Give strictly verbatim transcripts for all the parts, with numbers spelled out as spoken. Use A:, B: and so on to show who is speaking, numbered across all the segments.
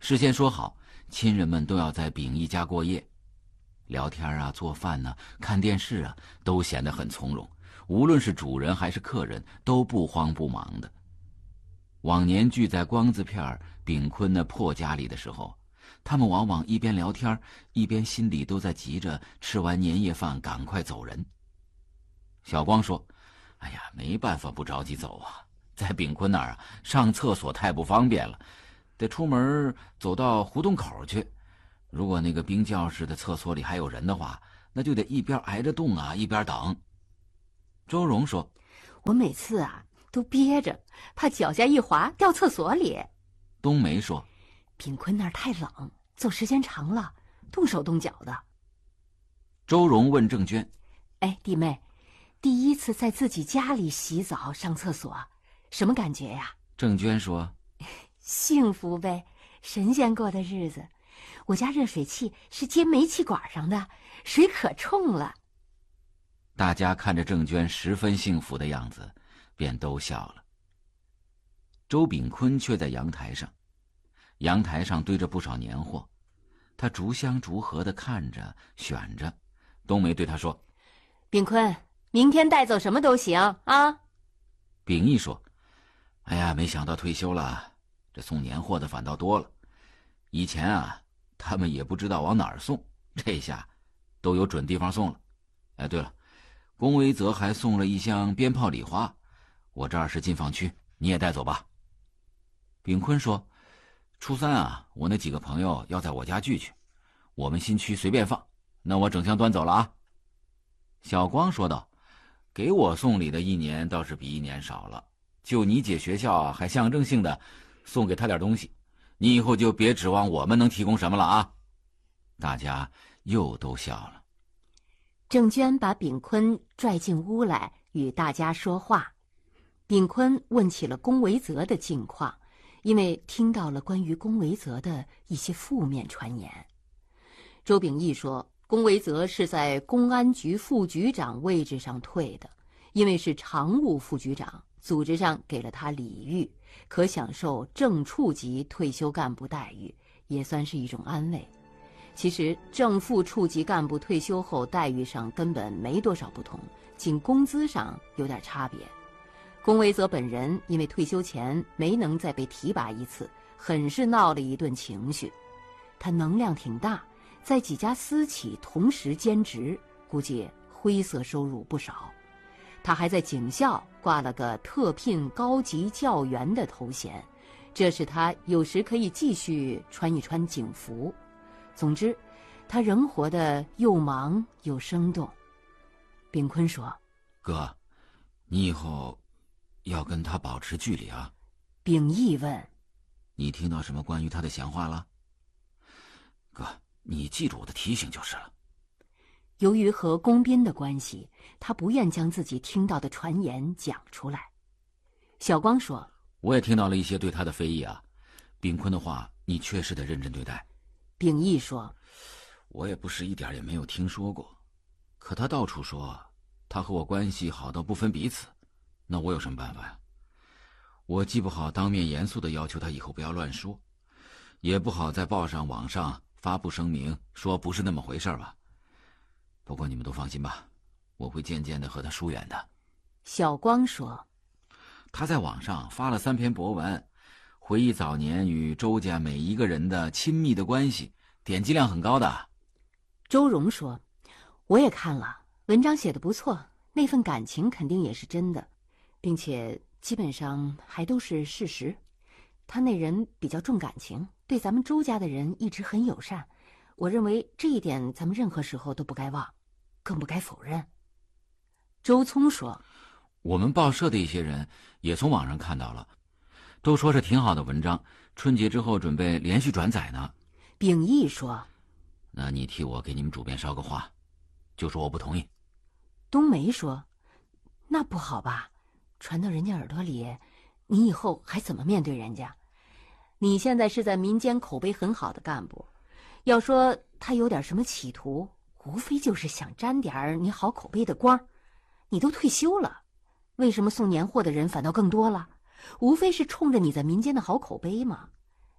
A: 事先说好，亲人们都要在秉义家过夜，聊天啊、做饭啊、看电视啊，都显得很从容。无论是主人还是客人，都不慌不忙的。往年聚在光字片、炳坤那破家里的时候，他们往往一边聊天，一边心里都在急着吃完年夜饭赶快走人。小光说：“哎呀，没办法不着急走啊，在炳坤那儿啊，上厕所太不方便了，得出门走到胡同口去。如果那个冰窖式的厕所里还有人的话，那就得一边挨着冻啊，一边等。”周荣说：“
B: 我每次啊都憋着，怕脚下一滑掉厕所里。”
A: 冬梅说：“
B: 炳坤那儿太冷，走时间长了，动手动脚的。”
A: 周荣问郑娟：“
B: 哎，弟妹，第一次在自己家里洗澡上厕所，什么感觉呀？”
A: 郑娟说：“
B: 幸福呗，神仙过的日子。我家热水器是接煤气管上的，水可冲了。”
A: 大家看着郑娟十分幸福的样子，便都笑了。周炳坤却在阳台上，阳台上堆着不少年货，他逐箱逐盒地看着选着。冬梅对他说：“
B: 炳坤，明天带走什么都行啊。”
A: 秉义说：“哎呀，没想到退休了，这送年货的反倒多了。以前啊，他们也不知道往哪儿送，这下都有准地方送了。哎，对了，龚维泽还送了一箱鞭炮礼花，我这儿是禁放区，你也带走吧。”炳坤说：“初三啊，我那几个朋友要在我家聚去，我们新区随便放，那我整箱端走了啊。”小光说道：“给我送礼的一年倒是比一年少了，就你姐学校啊，还象征性的送给他点东西，你以后就别指望我们能提供什么了啊。”大家又都笑了。
B: 郑娟把炳坤拽进屋来与大家说话。炳坤问起了龚维泽的近况，因为听到了关于龚维泽的一些负面传言。周秉义说，龚维泽是在公安局副局长位置上退的，因为是常务副局长，组织上给了他礼遇，可享受正处级退休干部待遇，也算是一种安慰。其实正副处级干部退休后待遇上根本没多少不同，仅工资上有点差别。龚维泽本人因为退休前没能再被提拔一次，很是闹了一顿情绪。他能量挺大，在几家私企同时兼职，估计灰色收入不少。他还在警校挂了个特聘高级教员的头衔，这使他有时可以继续穿一穿警服。总之，他仍活得又忙又生动。炳坤说：“
A: 哥，你以后要跟他保持距离啊。”
B: 秉义问：“
A: 你听到什么关于他的闲话了？”哥，你记住我的提醒就是了。
B: 由于和龚斌的关系，他不愿将自己听到的传言讲出来。小光说：“
A: 我也听到了一些对他的非议啊，炳坤的话你确实得认真对待。”
B: 秉义说：“
A: 我也不是一点也没有听说过，可他到处说他和我关系好到不分彼此，那我有什么办法呀？我既不好当面严肃地要求他以后不要乱说，也不好在报上网上发布声明说不是那么回事吧。不过你们都放心吧，我会渐渐地和他疏远的。”
B: 小光说：“
A: 他在网上发了三篇博文，回忆早年与周家每一个人的亲密的关系，点击量很高的。”
B: 周荣说：“我也看了，文章写得不错，那份感情肯定也是真的，并且基本上还都是事实。他那人比较重感情，对咱们周家的人一直很友善，我认为这一点咱们任何时候都不该忘，更不该否认。”周聪说：“
A: 我们报社的一些人也从网上看到了，都说是挺好的文章，春节之后准备连续转载呢。”
B: 秉义说：“
A: 那你替我给你们主编捎个话，就说我不同意。”
B: 冬梅说：“那不好吧，传到人家耳朵里，你以后还怎么面对人家？你现在是在民间口碑很好的干部，要说他有点什么企图，无非就是想沾点你好口碑的光。你都退休了，为什么送年货的人反倒更多了？无非是冲着你在民间的好口碑嘛。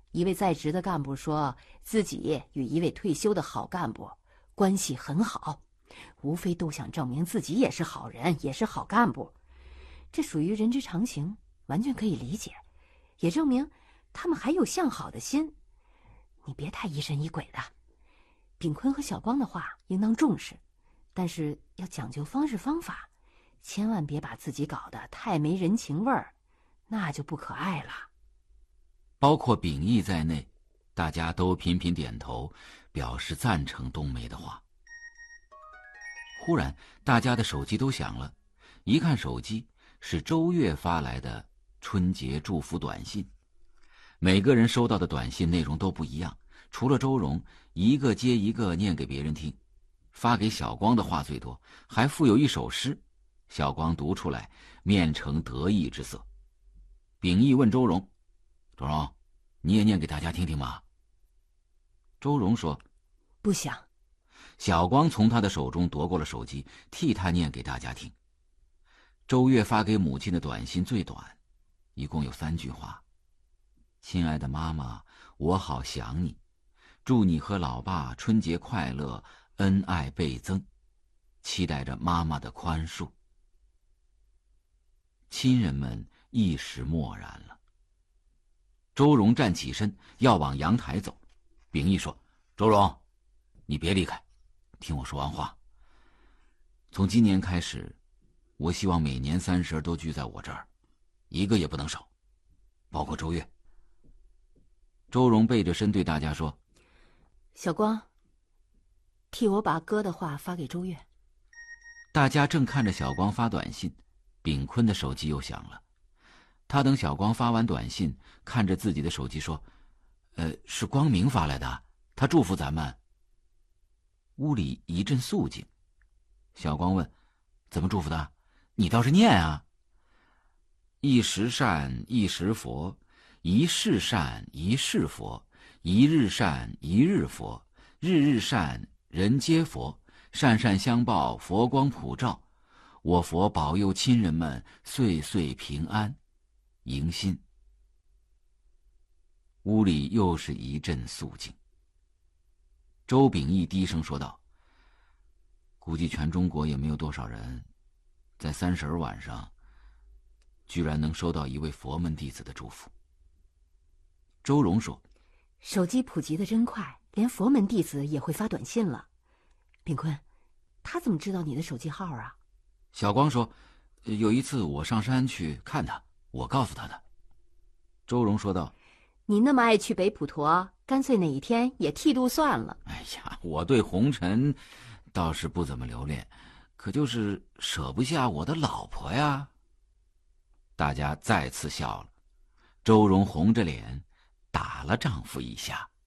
B: 一位在职的干部说自己与一位退休的好干部关系很好，无非都想证明自己也是好人，也是好干部。这属于人之常情，完全可以理解，也证明他们还有向好的心。你别太疑神疑鬼的。炳坤和小光的话应当重视，但是要讲究方式方法，千万别把自己搞得太没人情味儿，那就不可爱了。
A: 包括秉义在内，大家都频频点头，表示赞成冬梅的话。忽然，大家的手机都响了，一看手机，是周月发来的春节祝福短信。每个人收到的短信内容都不一样，除了周荣，一个接一个念给别人听。发给小光的话最多，还附有一首诗。小光读出来，面呈得意之色。秉义问周荣：“周荣，你也念给大家听听吗？”周荣说：“
B: 不想。”
A: 小光从他的手中夺过了手机，替他念给大家听。周月发给母亲的短信最短，一共有三句话：“亲爱的妈妈，我好想你，祝你和老爸春节快乐，恩爱倍增，期待着妈妈的宽恕。”亲人们一时默然了。周荣站起身要往阳台走，秉义说：“周荣，你别离开，听我说完话。从今年开始，我希望每年三十都聚在我这儿，一个也不能少，包括周月。”周荣背着身对大家说：“
B: 小光，替我把哥的话发给周月。”
A: 大家正看着小光发短信，炳坤的手机又响了。他等小光发完短信，看着自己的手机说：“呃，是光明发来的，他祝福咱们。”屋里一阵肃静。小光问：“怎么祝福的？你倒是念啊！”一时善，一时佛；一世善，一世佛；一日善，一日佛；日日善，人皆佛。善善相报，佛光普照。我佛保佑亲人们岁岁平安。迎新。屋里又是一阵肃静。周秉义低声说道：“估计全中国也没有多少人，在三十儿晚上，居然能收到一位佛门弟子的祝福。”周荣说：“
B: 手机普及的真快，连佛门弟子也会发短信了。炳坤，他怎么知道你的手机号啊？”
A: 小光说：“有一次我上山去看他，我告诉他的。”周荣说道：“
B: 你那么爱去北普陀，干脆哪一天也剃度算了。”
A: 哎呀，我对红尘倒是不怎么留恋，可就是舍不下我的老婆呀。大家再次笑了。周荣红着脸打了丈夫一下。